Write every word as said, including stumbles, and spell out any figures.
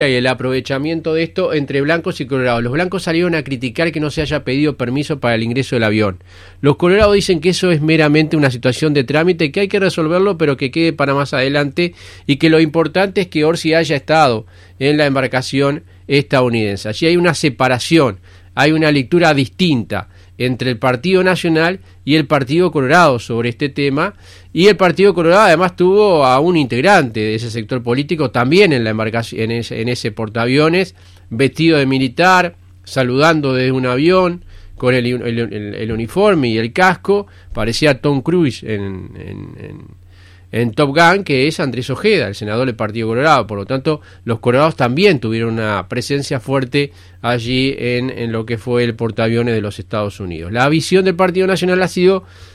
y el aprovechamiento de esto entre blancos y colorados. Los blancos salieron a criticar que no se haya pedido permiso para el ingreso del avión. Los colorados dicen que eso es meramente una situación de trámite, que hay que resolverlo, pero que quede para más adelante, y que lo importante es que Orsi haya estado en la embarcación estadounidense. Allí hay una separación, hay una lectura distinta entre el Partido Nacional y el Partido Colorado sobre este tema, y el Partido Colorado además tuvo a un integrante de ese sector político también en la embarcación, en ese, en ese portaaviones, vestido de militar, saludando desde un avión, con el, el, el, el uniforme y el casco, parecía Tom Cruise en, en, en en Top Gun, que es Andrés Ojeda, el senador del Partido Colorado. Por lo tanto, los colorados también tuvieron una presencia fuerte allí en, en lo que fue el portaaviones de los Estados Unidos. La visión del Partido Nacional ha sido